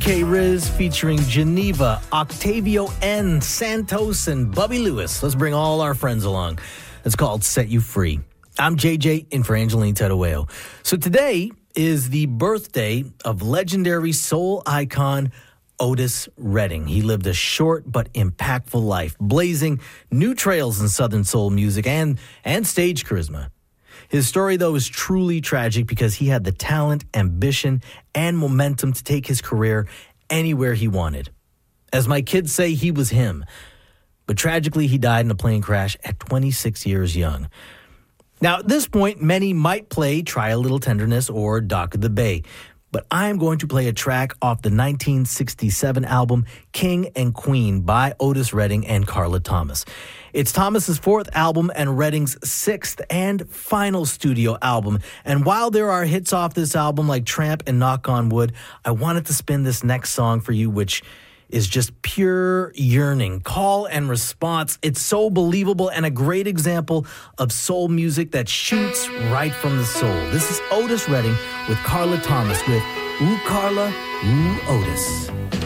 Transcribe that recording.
K-Riz featuring Geneva, Octavio N, Santos, and Bubby Lewis. Let's bring all our friends along. It's called Set You Free. I'm JJ in for Angeline Terueo. So today is the birthday of legendary soul icon Otis Redding. He lived a short but impactful life, blazing new trails in Southern soul music and stage charisma. His story, though, is truly tragic because he had the talent, ambition, and momentum to take his career anywhere he wanted. As my kids say, he was him. But tragically, he died in a plane crash at 26 years young. Now, at this point, many might play Try a Little Tenderness or Dock of the Bay. But I'm going to play a track off the 1967 album King and Queen by Otis Redding and Carla Thomas. It's Thomas's fourth album and Redding's sixth and final studio album. And while there are hits off this album like Tramp and Knock on Wood, I wanted to spin this next song for you, which is just pure yearning, call and response. It's so believable and a great example of soul music that shoots right from the soul. This is Otis Redding with Carla Thomas with Ooh Carla, Ooh Otis.